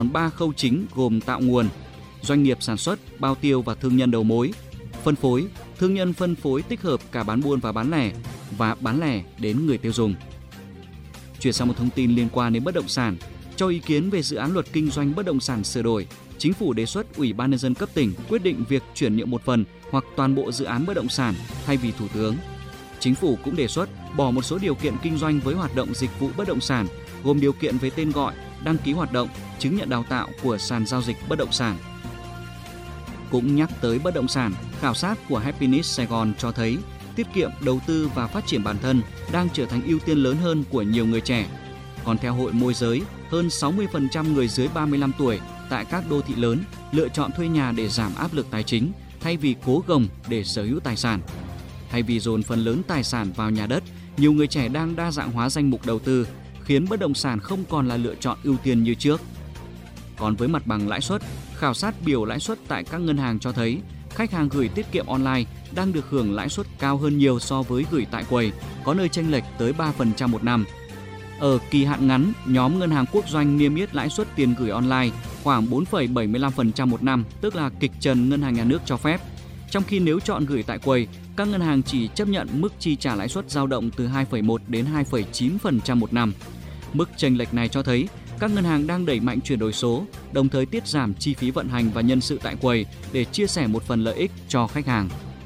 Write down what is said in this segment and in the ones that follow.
3 khâu chính gồm tạo nguồn, doanh nghiệp sản xuất, bao tiêu và thương nhân đầu mối, phân phối, thương nhân phân phối tích hợp cả bán buôn và bán lẻ đến người tiêu dùng. Chuyển sang một thông tin liên quan đến bất động sản. Cho ý kiến về dự án luật kinh doanh bất động sản sửa đổi, Chính phủ đề xuất Ủy ban Nhân dân cấp tỉnh quyết định việc chuyển nhượng một phần hoặc toàn bộ dự án bất động sản thay vì Thủ tướng. Chính phủ cũng đề xuất bỏ một số điều kiện kinh doanh với hoạt động dịch vụ bất động sản, gồm điều kiện về tên gọi, đăng ký hoạt động, chứng nhận đào tạo của sàn giao dịch bất động sản. Cũng nhắc tới bất động sản, khảo sát của Happiness Sài Gòn cho thấy tiết kiệm, đầu tư và phát triển bản thân đang trở thành ưu tiên lớn hơn của nhiều người trẻ. Còn theo Hội Môi giới, hơn 60% người dưới 35 tuổi tại các đô thị lớn lựa chọn thuê nhà để giảm áp lực tài chính thay vì cố gồng để sở hữu tài sản. Thay vì dồn phần lớn tài sản vào nhà đất, nhiều người trẻ đang đa dạng hóa danh mục đầu tư, khiến bất động sản không còn là lựa chọn ưu tiên như trước. Còn với mặt bằng lãi suất, khảo sát biểu lãi suất tại các ngân hàng cho thấy khách hàng gửi tiết kiệm online đang được hưởng lãi suất cao hơn nhiều so với gửi tại quầy, có nơi chênh lệch tới 3% một năm. Ở kỳ hạn ngắn, nhóm ngân hàng quốc doanh niêm yết lãi suất tiền gửi online khoảng 4,75% một năm, tức là kịch trần ngân hàng nhà nước cho phép. Trong khi nếu chọn gửi tại quầy, các ngân hàng chỉ chấp nhận mức chi trả lãi suất dao động từ 2,1 đến 2,9% một năm. Mức chênh lệch này cho thấy các ngân hàng đang đẩy mạnh chuyển đổi số, đồng thời tiết giảm chi phí vận hành và nhân sự tại quầy để chia sẻ một phần lợi ích cho khách hàng.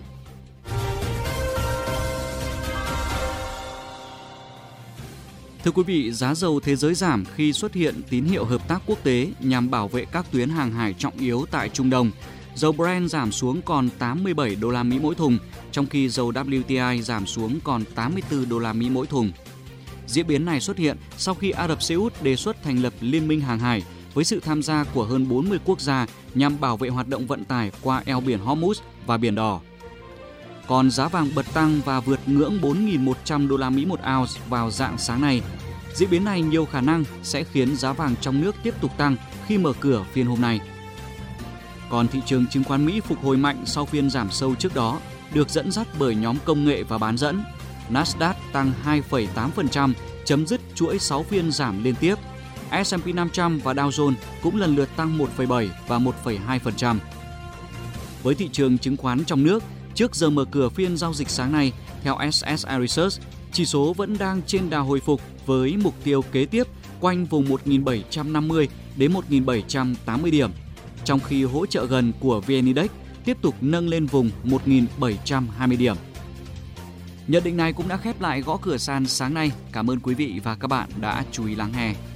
Thưa quý vị, giá dầu thế giới giảm khi xuất hiện tín hiệu hợp tác quốc tế nhằm bảo vệ các tuyến hàng hải trọng yếu tại Trung Đông. Dầu Brent giảm xuống còn 87 đô la Mỹ mỗi thùng, trong khi dầu WTI giảm xuống còn 84 đô la Mỹ mỗi thùng. Diễn biến này xuất hiện sau khi Ả Rập Xê Út đề xuất thành lập liên minh hàng hải với sự tham gia của hơn 40 quốc gia nhằm bảo vệ hoạt động vận tải qua eo biển Hormuz và Biển Đỏ. Còn giá vàng bật tăng và vượt ngưỡng 4.100 đô la Mỹ một ounce vào rạng sáng nay. Diễn biến này nhiều khả năng sẽ khiến giá vàng trong nước tiếp tục tăng khi mở cửa phiên hôm nay. Còn thị trường chứng khoán Mỹ phục hồi mạnh sau phiên giảm sâu trước đó, được dẫn dắt bởi nhóm công nghệ và bán dẫn. Nasdaq tăng 2,8%, chấm dứt chuỗi 6 phiên giảm liên tiếp. S&P 500 và Dow Jones cũng lần lượt tăng 1,7 và 1,2%. Với thị trường chứng khoán trong nước, trước giờ mở cửa phiên giao dịch sáng nay, theo SSI Research, chỉ số vẫn đang trên đà hồi phục với mục tiêu kế tiếp quanh vùng 1.750 đến 1.780 điểm, trong khi hỗ trợ gần của VN Index tiếp tục nâng lên vùng 1.720 điểm. Nhận định này cũng đã khép lại gõ cửa sàn sáng nay. Cảm ơn quý vị và các bạn đã chú ý lắng nghe.